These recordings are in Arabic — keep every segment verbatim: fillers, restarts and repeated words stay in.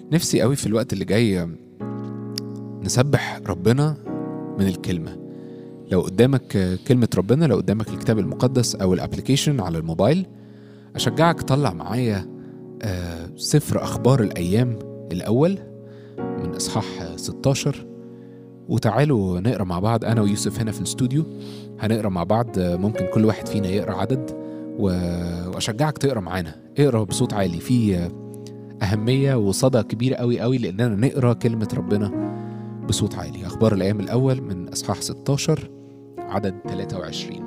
نفسي قوي في الوقت اللي جاي نسبح ربنا من الكلمة. لو قدامك كلمة ربنا، لو قدامك الكتاب المقدس أو الابليكيشن على الموبايل، أشجعك طلع معايا سفر أخبار الأيام الأول من إصحاح ستاشر، وتعالوا نقرأ مع بعض. أنا ويوسف هنا في الاستوديو هنقرأ مع بعض. ممكن كل واحد فينا يقرأ عدد، وأشجعك تقرأ معانا. اقرأ بصوت عالي، في أهمية وصدى كبير قوي قوي لأننا نقرأ كلمة ربنا بصوت عالي. أخبار الأيام الأول من إصحاح ستاشر عدد ثلاثة وعشرين.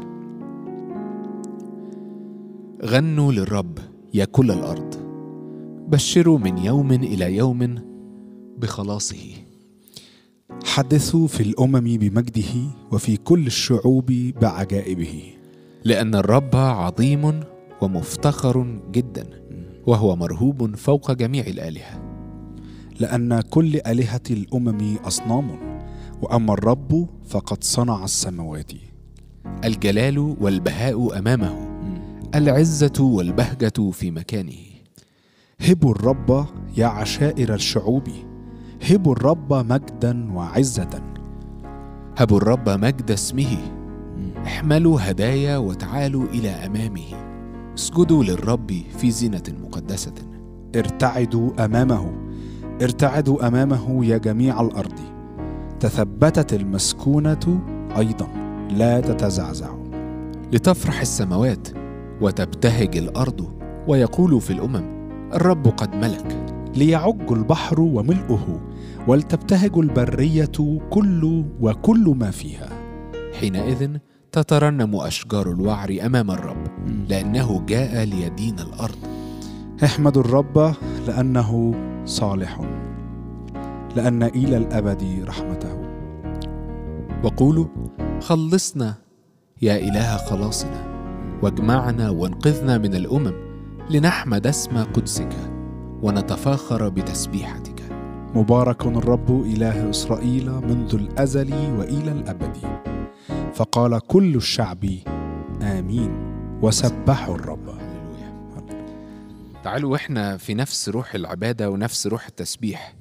غنوا للرب يا كل الأرض، بشروا من يوم إلى يوم بخلاصه. حدثوا في الأمم بمجده وفي كل الشعوب بعجائبه. لأن الرب عظيم ومفتخر جدا، وهو مرهوب فوق جميع الآلهة. لأن كل آلهة الأمم أصنام، وأما الرب فقد صنع السماوات. الجلال والبهاء أمامه، العزة والبهجة في مكانه. هبوا الرب يا عشائر الشعوب، هبوا الرب مجدا وعزة. هبوا الرب مجد اسمه، احملوا هدايا وتعالوا إلى أمامه. اسجدوا للرب في زينة مقدسة. ارتعدوا أمامه، ارتعدوا أمامه يا جميع الأرض. تثبتت المسكونة أيضا لا تتزعزع. لتفرح السماوات وتبتهج الأرض، ويقول في الأمم الرب قد ملك. ليعج البحر وملؤه، ولتبتهج البرية كل وكل ما فيها. حينئذ تترنم أشجار الوعر أمام الرب، لأنه جاء ليدين الأرض. احمدوا الرب لأنه صالح، لأن إلى الأبد رحمته. وقولوا خلصنا يا إله خلاصنا، واجمعنا وانقذنا من الأمم، لنحمد اسم قدسك ونتفاخر بتسبيحتك. مبارك الرب إله إسرائيل منذ الأزل وإلى الأبد. فقال كل الشعب آمين وسبحوا الرب. تعالوا وإحنا في نفس روح العبادة ونفس روح التسبيح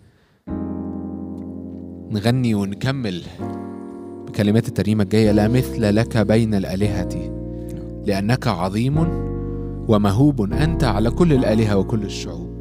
نغني ونكمل بكلمات الترنيمة الجاية. لا مثل لك بين الآلهة، لأنك عظيم ومهوب أنت على كل الآلهة وكل الشعوب.